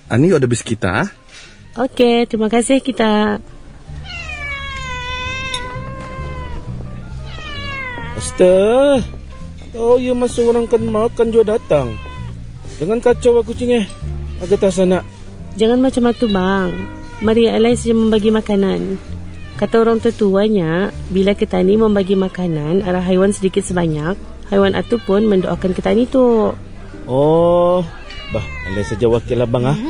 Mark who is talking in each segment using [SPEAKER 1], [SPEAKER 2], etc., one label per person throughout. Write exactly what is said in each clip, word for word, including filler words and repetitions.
[SPEAKER 1] Ani ada bis kita.
[SPEAKER 2] Okey, terima kasih kita.
[SPEAKER 1] Astagfirullah. Oh, ya masa orang kan makan juga datang. Jangan kacau aku cingeh. Agak tak sana.
[SPEAKER 2] Jangan macam itu, bang. Mari alai saja membagi makanan. Kata orang tertuanya, bila kita ni membagi makanan arah haiwan sedikit sebanyak, haiwan itu pun mendoakan kita ni tu.
[SPEAKER 1] Oh, bah, alai saja wakil abang ah.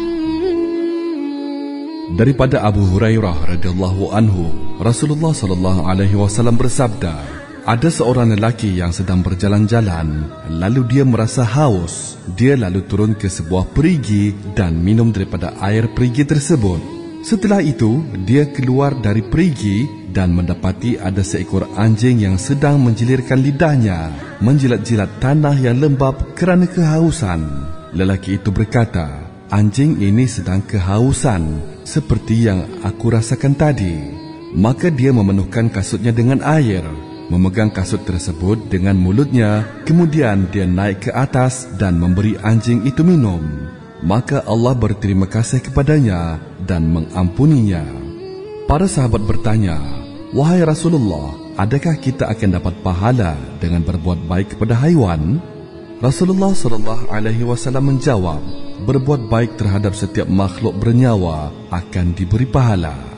[SPEAKER 3] Daripada Abu Hurairah radhiyallahu anhu, Rasulullah sallallahu alaihi wasallam bersabda, ada seorang lelaki yang sedang berjalan-jalan, lalu dia merasa haus. Dia lalu turun ke sebuah perigi dan minum daripada air perigi tersebut. Setelah itu, dia keluar dari perigi dan mendapati ada seekor anjing yang sedang menjilirkan lidahnya, menjilat-jilat tanah yang lembap kerana kehausan. Lelaki itu berkata, anjing ini sedang kehausan, seperti yang aku rasakan tadi. Maka dia memenuhkan kasutnya dengan air, memegang kasut tersebut dengan mulutnya, kemudian dia naik ke atas dan memberi anjing itu minum. Maka Allah berterima kasih kepadanya dan mengampuninya. Para sahabat bertanya, wahai Rasulullah, adakah kita akan dapat pahala dengan berbuat baik kepada haiwan? Rasulullah sallallahu alaihi wasallam menjawab, berbuat baik terhadap setiap makhluk bernyawa akan diberi pahala.